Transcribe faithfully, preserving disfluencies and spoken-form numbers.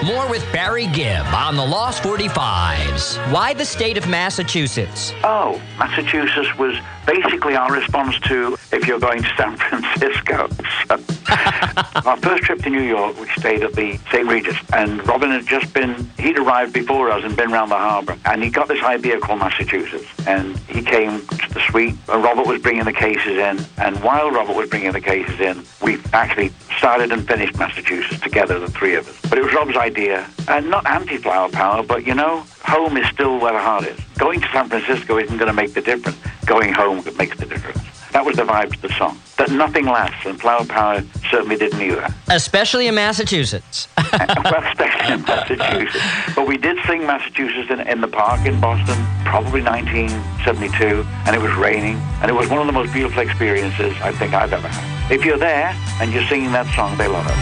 More with Barry Gibb on the Lost forty-fives. Why the state of Massachusetts? Oh, Massachusetts was basically our response to if you're going to San Francisco. So, our first trip to New York, we stayed at the Saint Regis, and Robin had just been, he'd arrived before us and been around the harbour, and he got this idea called Massachusetts, and he came to the suite, and Robert was bringing the cases in, and while Robert was bringing the cases in, we actually started and finished Massachusetts together, the three of us. But it was Rob's idea, and not anti-Flower Power, but, you know, home is still where the heart is. Going to San Francisco isn't going to make the difference. Going home makes the difference. That was the vibe of the song. That nothing lasts, and Flower Power certainly didn't either. Especially in Massachusetts. Well, especially in Massachusetts. But we did sing Massachusetts in, in the park in Boston, probably nineteen seventy-two, and it was raining, and it was one of the most beautiful experiences I think I've ever had. If you're there and you're singing that song, they love it.